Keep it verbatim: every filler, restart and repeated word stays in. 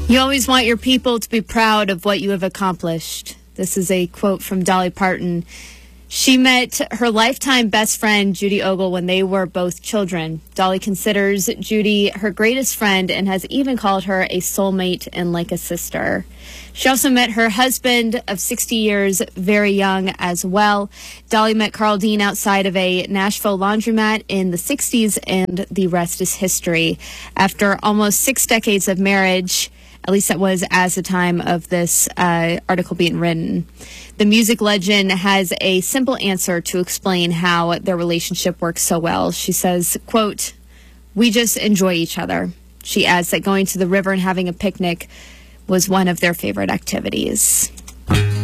You always want your people to be proud of what you have accomplished. This is a quote from Dolly Parton. She met her lifetime best friend, Judy Ogle, when they were both children. Dolly considers Judy her greatest friend and has even called her a soulmate and like a sister. She also met her husband of sixty years very young as well. Dolly met Carl Dean outside of a Nashville laundromat in the sixties, and the rest is history. After almost six decades of marriage, at least that was as the time of this uh, article being written, the music legend has a simple answer to explain how their relationship works so well. She says, quote, "We just enjoy each other." She adds that going to the river and having a picnic was one of their favorite activities.